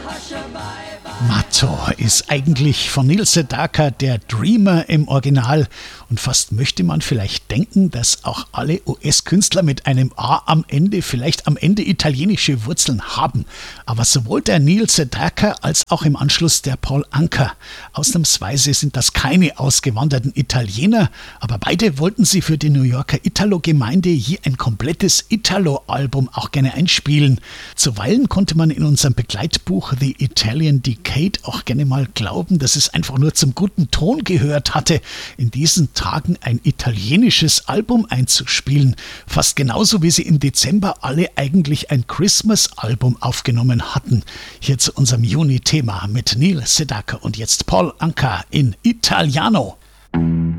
Matto ist eigentlich von Neil Sedaka der Dreamer im Original und fast möchte man vielleicht denken, dass auch alle US-Künstler mit einem A am Ende vielleicht am Ende italienische Wurzeln haben. Aber sowohl der Neil Sedaka als auch im Anschluss der Paul Anka. Ausnahmsweise sind das keine ausgewanderten Italiener, aber beide wollten sie für die New Yorker Italo-Gemeinde je ein komplettes Italo-Album auch gerne einspielen. Zuweilen konnte man in unserem Begleitbuch The Italian Decade auch gerne mal glauben, dass es einfach nur zum guten Ton gehört hatte, in diesen Tagen ein italienisches Album einzuspielen. Fast genauso wie sie im Dezember alle eigentlich ein Christmas-Album aufgenommen hatten. Hier zu unserem Juni-Thema mit Neil Sedaka und jetzt Paul Anka in Italiano.